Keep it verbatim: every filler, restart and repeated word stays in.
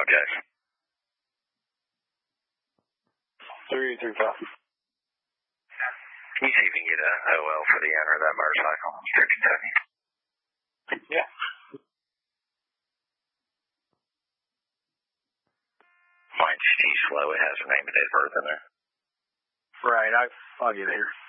Bravo Jackson. three three five. Can you see if you can get a O L for the owner of that motorcycle? Mr. Kentucky. Yeah. Mine's too slow. It has her name and date of birth in there. Right. I, I'll get it here.